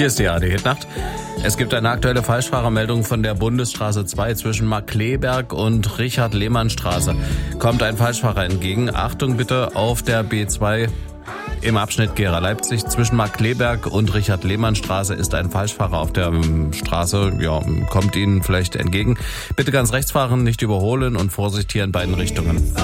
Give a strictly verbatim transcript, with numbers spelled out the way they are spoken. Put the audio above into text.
Hier ist die A R D-Hitnacht. Es gibt eine aktuelle Falschfahrermeldung von der Bundesstraße zwei zwischen Markkleeberg und Richard-Lehmann-Straße. Kommt ein Falschfahrer entgegen. Achtung bitte, auf der B zwei im Abschnitt Gera-Leipzig zwischen Markkleeberg und Richard-Lehmann-Straße ist ein Falschfahrer auf der ähm, Straße. Ja, kommt Ihnen vielleicht entgegen. Bitte ganz rechts fahren, nicht überholen und Vorsicht hier in beiden Richtungen.